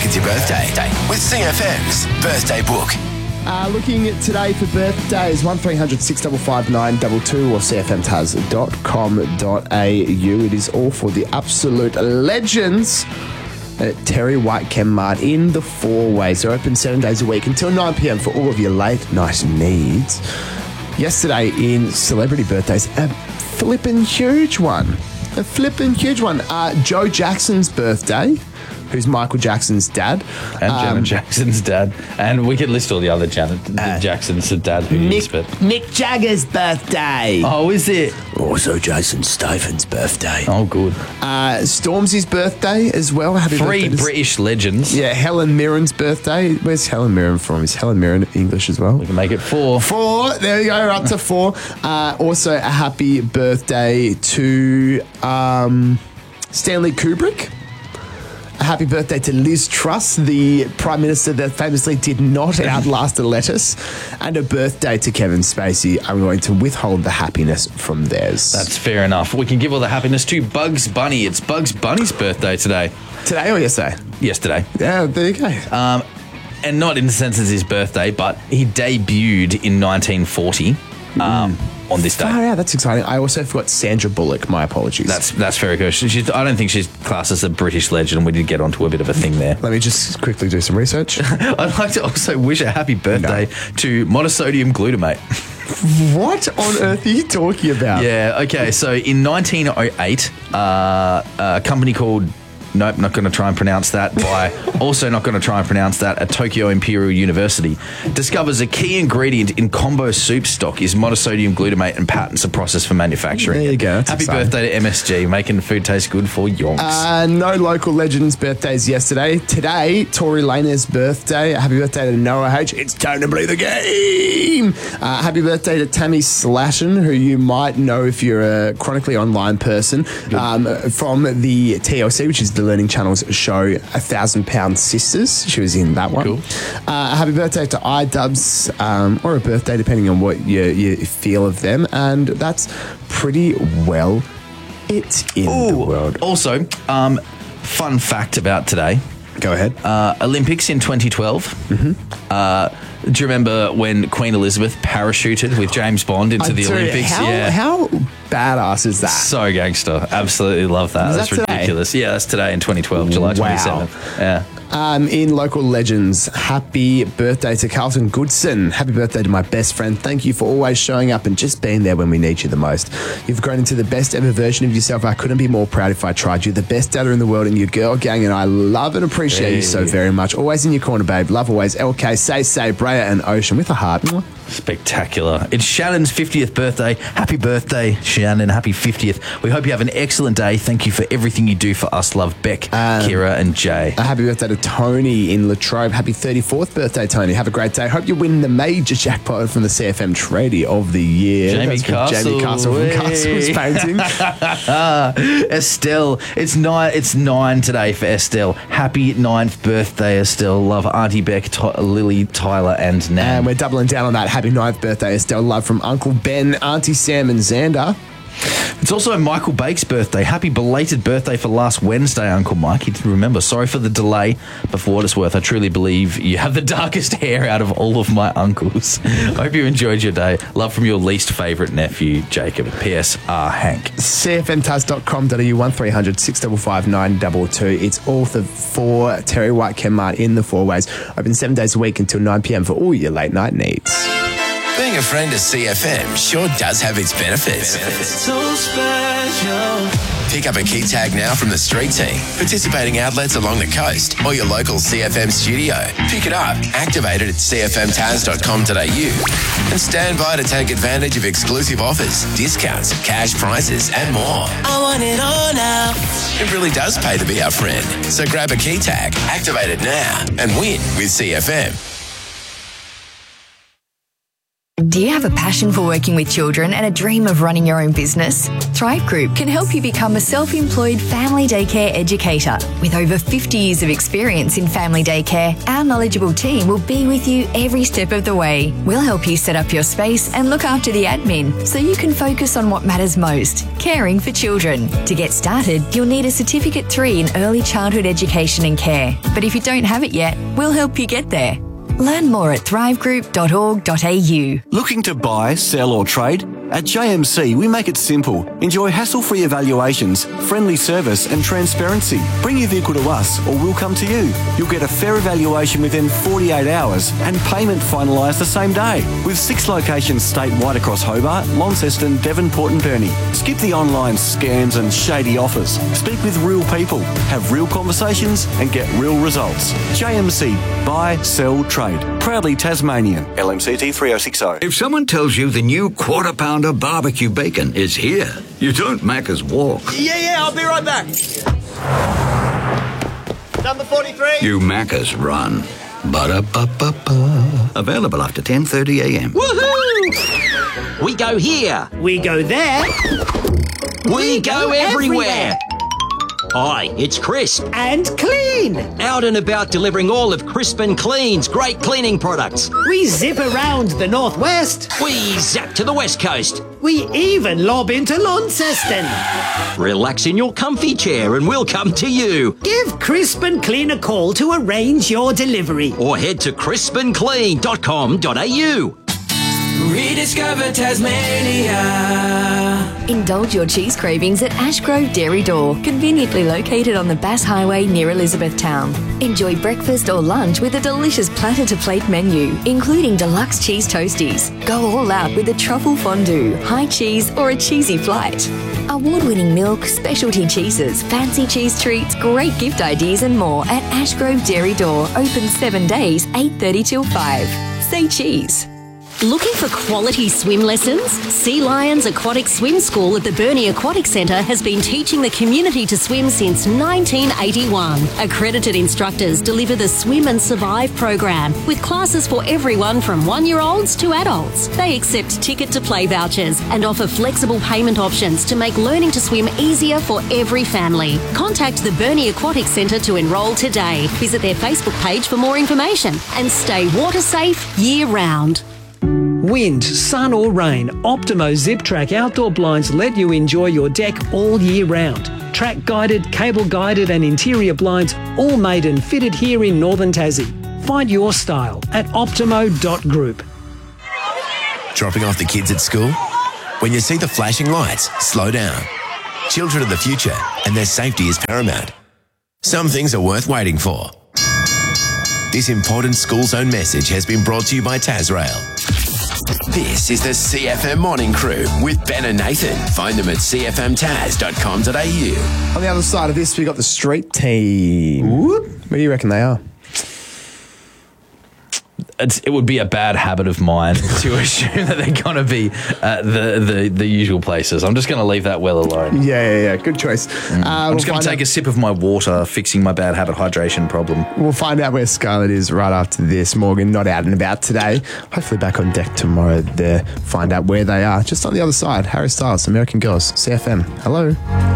it's your birthday with CFM's Birthday Book. Looking today for birthdays, 1300 655 922 or cfmtaz.com.au. It is all for the absolute legends at Terry White Chemmart in the Four Ways. They're open 7 days a week until 9 p.m. for all of your late night needs. Yesterday in celebrity birthdays, a flippin' huge one. Joe Jackson's birthday, who's Michael Jackson's dad. And Janet Jackson's dad. And we could list all the other Jackson's dad who is, but... Mick Jagger's birthday. Oh, is it? Also Jason Statham's birthday. Oh, good. Stormzy's birthday as well. Happy Three birthday British legends. Yeah, Helen Mirren's birthday. Where's Helen Mirren from? Is Helen Mirren English as well? We can make it 4. 4. There we go. We're up to 4. Also, a happy birthday to Stanley Kubrick. A happy birthday to Liz Truss, the Prime Minister that famously did not outlast a lettuce. And a birthday to Kevin Spacey. I'm going to withhold the happiness from theirs. That's fair enough. We can give all the happiness to Bugs Bunny. It's Bugs Bunny's birthday today. Today or yesterday? Yesterday. Yeah, there you go. And not in the sense it's his birthday, but he debuted in 1940 on this day. Oh, yeah, that's exciting. I also forgot Sandra Bullock. My apologies. That's very good. I don't think she's classed as a British legend. We did get onto a bit of a thing there. Let me just quickly do some research. I'd like to also wish a happy birthday to monosodium glutamate. What on earth are you talking about? Yeah, okay. So in 1908, a company called... Nope, not going to try and pronounce that. Also not going to try and pronounce that. At Tokyo Imperial University, discovers a key ingredient in combo soup stock is monosodium glutamate and patents a process for manufacturing. There you go. Happy birthday to MSG, making food taste good for yonks. No local legends' birthdays yesterday. Today, Tory Lanez's birthday. Happy birthday to Noah H. It's time to play the game. Happy birthday to Tammy Slatton, who you might know if you're a chronically online person, from the TLC, which is the Learning Channel's show 1,000-Pound Sisters. She was in that one. Cool. Happy birthday to iDubbbz, or a birthday depending on what you feel of them. And that's pretty well it in the world. Also, fun fact about today. Go ahead. Olympics in 2012. Do you remember when Queen Elizabeth parachuted with James Bond into the Olympics? How badass is that? So gangster. Absolutely love that. That's ridiculous. Yeah, that's today in 2012, July 27th. Yeah. In local legends, happy birthday to Carlton Goodson. Happy birthday to my best friend. Thank you for always showing up and just being there when we need you the most. You've grown into the best ever version of yourself. I couldn't be more proud if I tried. You're the best data in the world and your girl gang, and I love and appreciate you so very much. Always in your corner, babe. Love always. LK, say, Brea and Ocean with a heart. Spectacular. It's Shannon's 50th birthday. Happy birthday, Shannon. Happy 50th. We hope you have an excellent day. Thank you for everything you do for us. Love, Beck, Kira and Jay. A happy birthday to Tony in Latrobe. Happy 34th birthday, Tony. Have a great day. Hope you win the major jackpot from the CFM Tradie of the Year. Jamie Castle from Castle's Painting. Estelle. It's 9 today for Estelle. Happy 9th birthday, Estelle. Love Auntie Beck, Lily, Tyler and Nan. And we're doubling down on that. Happy 9th birthday, Estelle. Love from Uncle Ben, Auntie Sam and Xander. It's also Michael Bake's birthday. Happy belated birthday for last Wednesday, Uncle Mike. He didn't remember. Sorry for the delay, but for what it's worth, I truly believe you have the darkest hair out of all of my uncles. I hope you enjoyed your day. Love from your least favourite nephew, Jacob. P.S. Hank. CFMTaz.com.au 1300 655 922. It's all for Terry White Chemmart in the Four Ways. Open 7 days a week until 9 p.m. for all your late night needs. Being a friend of CFM sure does have its benefits. So special. Pick up a key tag now from the street team, participating outlets along the coast, or your local CFM studio. Pick it up, activate it at cfmtaz.com.au, and stand by to take advantage of exclusive offers, discounts, cash prizes, and more. I want it all now. It really does pay to be our friend. So grab a key tag, activate it now, and win with CFM. Do you have a passion for working with children and a dream of running your own business? Thrive Group can help you become a self-employed family daycare educator. With over 50 years of experience in family daycare, our knowledgeable team will be with you every step of the way. We'll help you set up your space and look after the admin so you can focus on what matters most, caring for children. To get started, you'll need a Certificate 3 in Early Childhood Education and Care. But if you don't have it yet, we'll help you get there. Learn more at thrivegroup.org.au. Looking to buy, sell or trade? At JMC, we make it simple. Enjoy hassle-free evaluations, friendly service and transparency. Bring your vehicle to us or we'll come to you. You'll get a fair evaluation within 48 hours and payment finalised the same day. With 6 locations statewide across Hobart, Launceston, Devonport and Burnie. Skip the online scams and shady offers. Speak with real people, have real conversations and get real results. JMC, buy, sell, trade. Proudly Tasmanian. LMCT 3060. If someone tells you the new Quarter Pounder barbecue bacon is here, you don't Macca's walk. Yeah, I'll be right back. Number 43. You Macca's run. Ba-da-ba-ba-ba. Available after 10:30 a.m. Woohoo! We go here. We go there. We go everywhere. Hi, it's Crisp. And Clean. Out and about delivering all of Crisp and Clean's great cleaning products. We zip around the northwest. We zap to the west coast. We even lob into Launceston. Relax in your comfy chair and we'll come to you. Give Crisp and Clean a call to arrange your delivery. Or head to crispandclean.com.au. Rediscover Tasmania. Indulge your cheese cravings at Ashgrove Dairy Door, conveniently located on the Bass Highway near Elizabethtown. Enjoy breakfast or lunch with a delicious platter-to-plate menu, including deluxe cheese toasties. Go all out with a truffle fondue, high cheese or a cheesy flight. Award-winning milk, specialty cheeses, fancy cheese treats, great gift ideas and more at Ashgrove Dairy Door, open 7 days, 8:30 till 5. Say cheese. Looking for quality swim lessons? Sea Lions Aquatic Swim School at the Burnie Aquatic Centre has been teaching the community to swim since 1981. Accredited instructors deliver the Swim and Survive program with classes for everyone from 1-year-olds to adults. They accept ticket to play vouchers and offer flexible payment options to make learning to swim easier for every family. Contact the Burnie Aquatic Centre to enrol today. Visit their Facebook page for more information and stay water safe year round. Wind, sun or rain, Optimo Zip Track outdoor blinds let you enjoy your deck all year round. Track guided, cable guided and interior blinds all made and fitted here in Northern Tassie. Find your style at optimo.group. Dropping off the kids at school? When you see the flashing lights, slow down. Children are the future and their safety is paramount. Some things are worth waiting for. This important school zone message has been brought to you by Tasrail. This is the CFM Morning Crew with Ben and Nathan. Find them at cfmtaz.com.au. On the other side of this, we got the street team. Where do you reckon they are? It would be a bad habit of mine to assume that they're going to be the usual places. I'm just going to leave that well alone. Yeah. Good choice. I'm just going to take a sip of my water, fixing my bad habit hydration problem. We'll find out where Scarlett is right after this. Morgan, not out and about today. Hopefully back on deck tomorrow there. Find out where they are. Just on the other side, Harry Styles, American Girls, CFM. Hello.